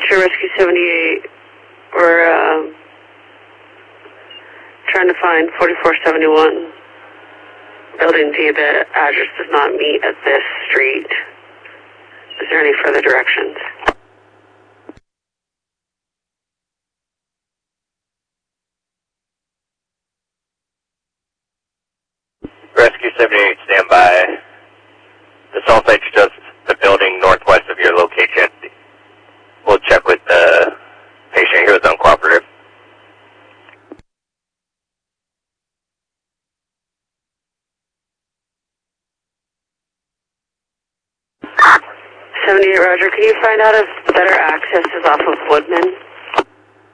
Venture Rescue 78, we're trying to find 4471. Building D, the address does not meet at this street. Is there any further directions? Rescue 78, stand by. The cell site's just the building northwest of your location. We'll check with the patient. He was uncooperative. Roger, can you find out if better access is off of Woodman?